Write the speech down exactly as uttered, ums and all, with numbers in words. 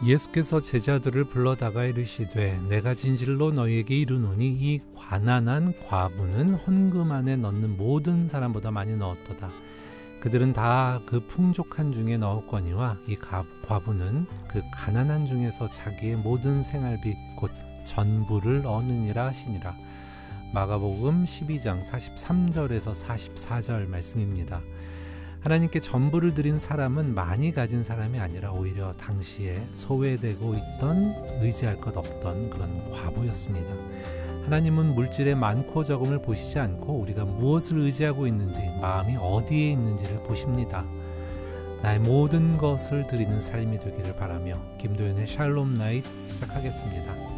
예수께서 제자들을 불러다가 이르시되 내가 진실로 너희에게 이르노니 이 가난한 과부는 헌금 안에 넣는 모든 사람보다 많이 넣었도다. 그들은 다 그 풍족한 중에 넣었거니와 이 과부는 그 가난한 중에서 자기의 모든 생활비 곧 전부를 얻느니라 하시니라. 마가복음 십이 장 사십삼 절에서 사십사 절 말씀입니다. 하나님께 전부를 드린 사람은 많이 가진 사람이 아니라 오히려 당시에 소외되고 있던, 의지할 것 없던 그런 과부였습니다. 하나님은 물질의 많고 적음을 보시지 않고 우리가 무엇을 의지하고 있는지, 마음이 어디에 있는지를 보십니다. 나의 모든 것을 드리는 삶이 되기를 바라며 김도연의 샬롬 나잇 시작하겠습니다.